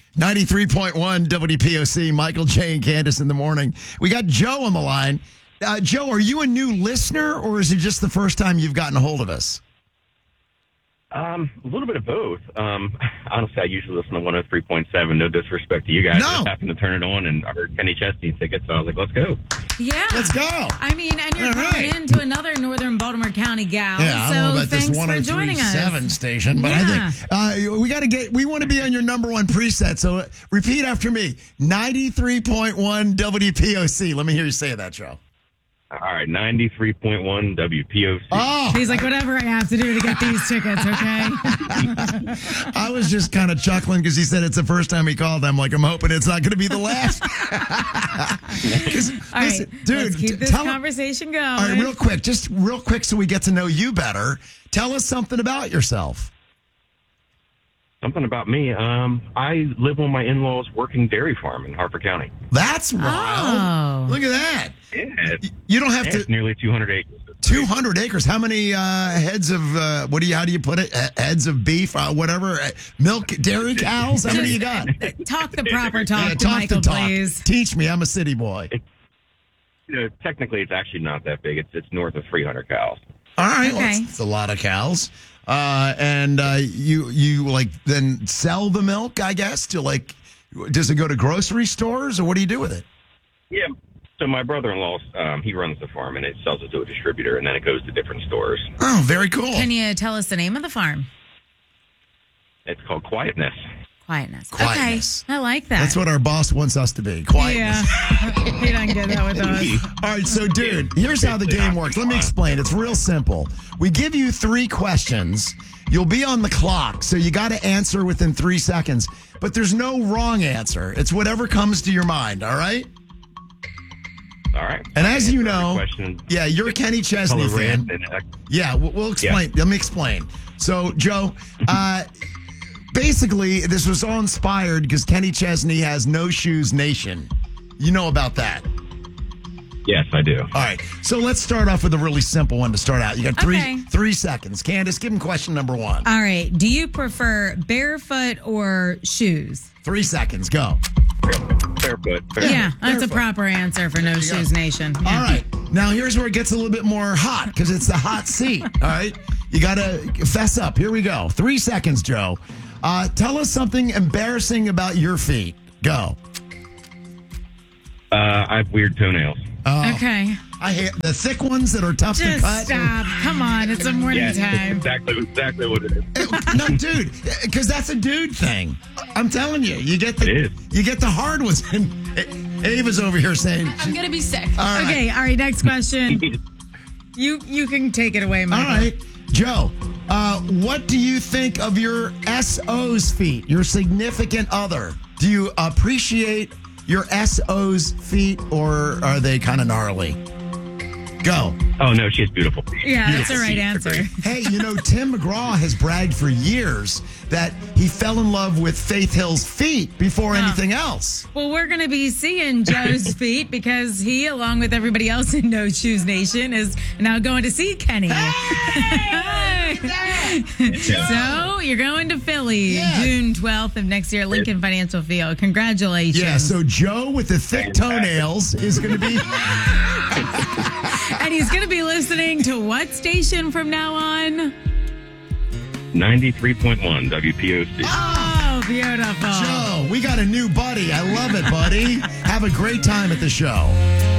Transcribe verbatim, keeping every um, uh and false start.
ninety-three point one W P O C, Michael, Jay, and Candace in the morning. We got Joe on the line. Uh, Joe, are you a new listener, or is it just the first time you've gotten a hold of us? Um, a little bit of both. Um, honestly, I usually listen to one oh three point seven. No disrespect to you guys. No. I just happened to turn it on and I heard Kenny Chesney tickets, so I was like, let's go. Yeah. Let's go. I mean, and you're All calling right. into another Northern Baltimore County gal. Yeah, I so don't know about thanks this for joining us. one oh three point seven station, but Yeah. I think uh, we got to get, we want to be on your number one preset. So uh, repeat after me, ninety-three point one W P O C. Let me hear you say that, Joe. All right, ninety-three point one W P O C. Oh, He's like, whatever I have to do to get these tickets, okay? I was just kind of chuckling because he said it's the first time he called. I'm like, I'm hoping it's not going to be the last. 'Cause, All listen, right, dude, let's keep this tell- conversation going. All right, real quick, just real quick so we get to know you better. Tell us something about yourself. Something about me. Um, I live on my in-laws' working dairy farm in Harford County. That's wild. Oh. Look at that. Yeah, it's, You don't have it's to. nearly two hundred acres. two hundred acres. How many uh, heads of, uh, what do you, how do you put it? Uh, heads of beef, uh, whatever. Uh, milk, dairy cows? How many you got? Talk the proper talk Yeah, to Michael, talk. please. Teach me. I'm a city boy. You know, technically, it's actually not that big. It's it's north of three hundred cows. All right. Well, Okay. that's, that's a lot of cows. Uh, and uh, you, you like then sell the milk, I guess, to like, does it go to grocery stores or what do you do with it? Yeah. So my brother-in-law, um, he runs the farm, and it sells it to a distributor, and then it goes to different stores. Oh, very cool. Can you tell us the name of the farm? It's called Quietness. Quietness. Quietness. Okay. I like that. That's what our boss wants us to be. Quietness. Yeah. He doesn't get that with us. All right, so dude, here's how the game works. Let me explain. It's real simple. We give you three questions. You'll be on the clock, so you got to answer within three seconds. But there's no wrong answer. It's whatever comes to your mind, all right? All right. And as you Answer every know, question. yeah, you're a Kenny Chesney Color fan. red, and I- Yeah, we'll, we'll explain. Let me explain. So, Joe, uh, basically, this was all inspired because Kenny Chesney has No Shoes Nation. You know about that. Yes, I do. All right. So let's start off with a really simple one to start out. You got three Okay. three seconds. Candace, give him question number one. All right. Do you prefer barefoot or shoes? Three seconds. Go. Barefoot. barefoot. Yeah, that's a barefoot. proper answer for No you go. Shoes Nation. Yeah. All right. Now here's where it gets a little bit more hot because it's the hot seat. All right. You got to fess up. Here we go. Three seconds, Joe. Uh, tell us something embarrassing about your feet. Go. Uh, I have weird toenails. Oh, Okay. I hate the thick ones that are tough to Just cut. stop. Come on. It's a morning Yeah, time. exactly, exactly what it is. No, dude, because that's a dude thing. I'm telling you, you get the It is. you get the hard ones. And Ava's over here saying, I'm gonna be sick. "All right, Okay. All right. Next question. You you can take it away, all Michael. right, Joe. Uh, what do you think of your S O's feet? Your significant other? Do you appreciate your S O's feet, or are they kind of gnarly? Go. Oh, no, she's beautiful. Yeah, that's the Beautiful right feet. answer. Hey, you know, Tim McGraw has bragged for years that he fell in love with Faith Hill's feet before anything else. Well, we're going to be seeing Joe's feet because he, along with everybody else in No Shoes Nation, is now going to see Kenny. So you're going to Philly Yeah. June twelfth of next year at Lincoln Financial Field. Congratulations. Yeah, so Joe with the thick toenails is going to be. And he's going to be listening to what station from now on? ninety-three point one W P O C. Oh, beautiful. Joe, we got a new buddy. I love it, buddy. Have a great time at the show.